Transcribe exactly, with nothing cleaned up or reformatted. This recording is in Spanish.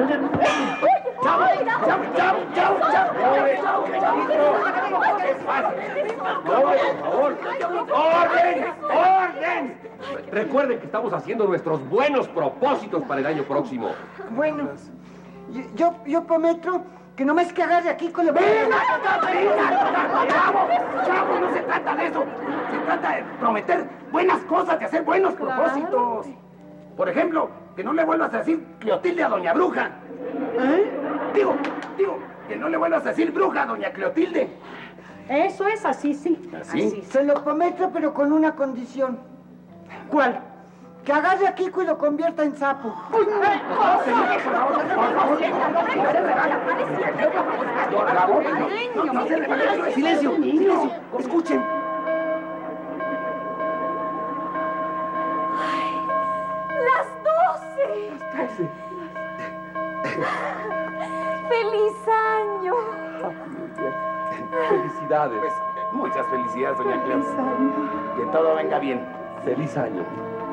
¡Chavo! ¡Chavo! ¡Chavo! ¡Chavo! ¡Chavo! ¡Por favor! ¡Orden! ¡Orden! Recuerden que estamos haciendo nuestros buenos propósitos para el año próximo. Bueno, yo, yo prometo que no me es que agarre aquí con la... ¡Venga! ¡Venga! ¡Chavo! ¡Chavo! No se trata de eso. Se trata de prometer buenas cosas, de hacer buenos propósitos. Por ejemplo, que no le vuelvas a decir Cleotilde a Doña Bruja. ¿Eh? Digo, digo, que no le vuelvas a decir bruja a Doña Cleotilde. Eso es así, sí. ¿Así? Así. Se lo prometo, pero con una condición. ¿Cuál? Que agarre a Kiko y lo convierta en sapo. ¡Uy! ¡Por favor! ¡Silencio! ¡Silencio! ¡Escuchen! ¡Las doce! Las doce. ¡Feliz año! Felicidades. Pues, muchas felicidades, doña Cleotilde. Que todo venga bien. Feliz año.